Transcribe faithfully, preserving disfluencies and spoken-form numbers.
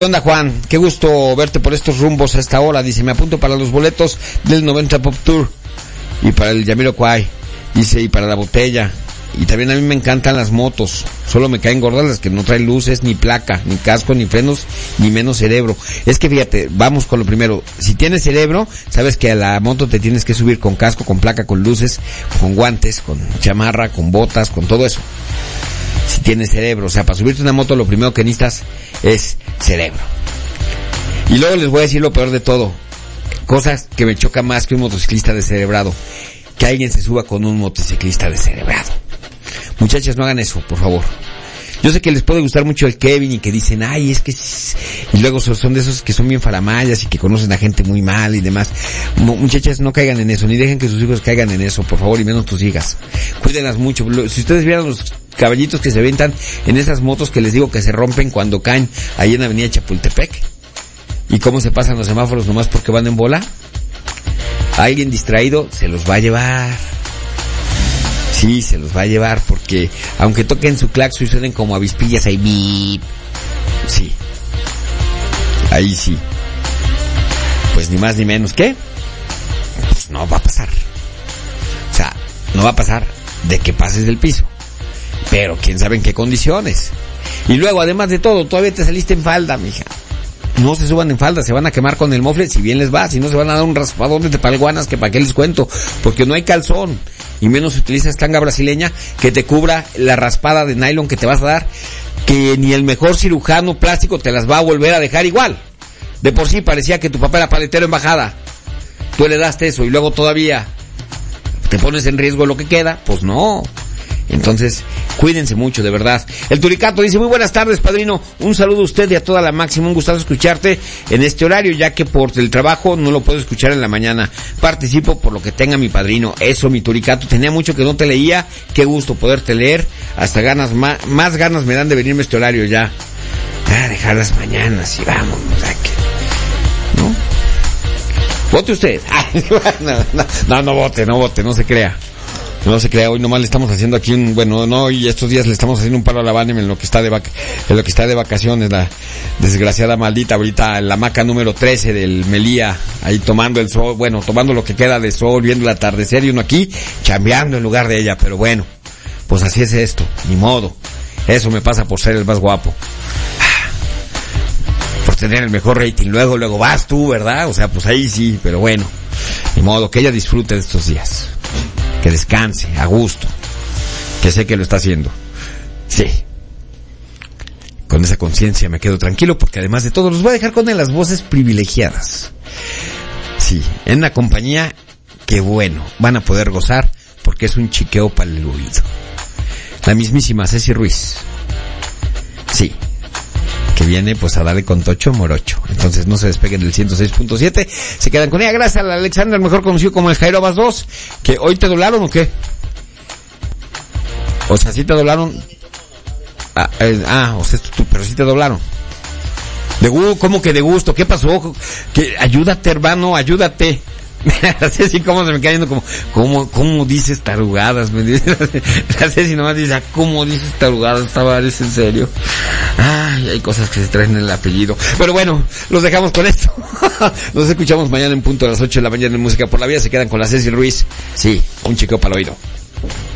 ¿Qué onda, Juan? Qué gusto verte por estos rumbos a esta hora. Dice, me apunto para los boletos del noventa Pop Tour y para el Jamiroquai. Dice, y para la botella. Y también a mí me encantan las motos. Solo me caen gordas las que no traen luces, ni placa, ni casco, ni frenos, ni menos cerebro. Es que fíjate, vamos con lo primero. Si tienes cerebro, sabes que a la moto te tienes que subir con casco, con placa, con luces, con guantes, con chamarra, con botas, con todo eso. Si tienes cerebro, o sea, para subirte una moto lo primero que necesitas es cerebro. Y luego les voy a decir lo peor de todo. Cosas que me chocan más que un motociclista descerebrado. Que alguien se suba con un motociclista descerebrado. Muchachas, no hagan eso, por favor. Yo sé que les puede gustar mucho el Kevin y que dicen, ay, es que... Y luego son de esos que son bien faramayas y que conocen a gente muy mal y demás. Muchachas, no caigan en eso, ni dejen que sus hijos caigan en eso, por favor, y menos tus hijas. Cuídenlas mucho. Si ustedes vieran los caballitos que se aventan en esas motos que les digo que se rompen cuando caen ahí en Avenida Chapultepec, y cómo se pasan los semáforos nomás porque van en bola, alguien distraído se los va a llevar. Sí, se los va a llevar, porque aunque toquen su claxon y suenen como avispillas ahí, bip, sí, ahí sí, pues ni más ni menos que, pues no va a pasar. O sea, no va a pasar de que pases del piso, pero quién sabe en qué condiciones. Y luego, además de todo, todavía te saliste en falda, mija. No se suban en falda, se van a quemar con el mofle, si bien les va, si no se van a dar un raspadón de tepalguanas que para qué les cuento, porque no hay calzón, y menos si utilizas tanga brasileña que te cubra la raspada de nylon que te vas a dar, que ni el mejor cirujano plástico te las va a volver a dejar igual. De por sí parecía que tu papá era paletero en bajada, tú le daste eso y luego todavía te pones en riesgo lo que queda, pues no. Entonces, cuídense mucho, de verdad. El Turicato dice, muy buenas tardes, padrino. Un saludo a usted y a toda la máxima. Un gustazo escucharte en este horario, ya que por el trabajo no lo puedo escuchar en la mañana. Participo por lo que tenga mi padrino. Eso, mi Turicato. Tenía mucho que no te leía. Qué gusto poderte leer. Hasta ganas, más, más ganas me dan de venirme a este horario ya. A dejar las mañanas y vamos, ¿no? Vote usted. no, no, no, no vote, no vote, no se crea. No se crea, hoy nomás le estamos haciendo aquí un, bueno, no, y estos días le estamos haciendo un paro a la Bánem en lo que está de vac, en lo que está de vacaciones, la desgraciada maldita ahorita, la hamaca número trece del Melía, ahí tomando el sol, bueno, tomando lo que queda de sol, viendo el atardecer y uno aquí, chambeando en lugar de ella, pero bueno, pues así es esto, ni modo, eso me pasa por ser el más guapo. Por tener el mejor rating, luego, luego vas tú, ¿verdad? O sea, pues ahí sí, pero bueno, ni modo, que ella disfrute de estos días. Que descanse, a gusto. Que sé que lo está haciendo. Sí. Con esa conciencia me quedo tranquilo porque además de todo los voy a dejar con las voces privilegiadas. Sí, en una compañía que bueno, van a poder gozar porque es un chiqueo para el oído. La mismísima Ceci Ruiz. Sí. Que viene pues a darle con Tocho Morocho. Entonces no se despeguen del ciento seis punto siete. Se quedan con ella. Gracias a Alexander, mejor conocido como el Jairo Abas dos. Que hoy te doblaron o qué? O sea, sí te doblaron. Ah, eh, ah o sea, tú, pero sí te doblaron. De gusto, ¿cómo que de gusto? ¿Qué pasó? Que ayúdate, hermano, ayúdate. Así así como se me cae yendo como, ¿cómo, cómo dices tarugadas? Me dice, la Ceci nomás dice, ¿cómo dices tarugadas? Estaba, ¿es en serio? Ay, hay cosas que se traen en el apellido. Pero bueno, los dejamos con esto. Nos escuchamos mañana en punto a las ocho de la mañana en Música por la Vida. Se quedan con la Ceci Ruiz. Sí, un chico para el oído.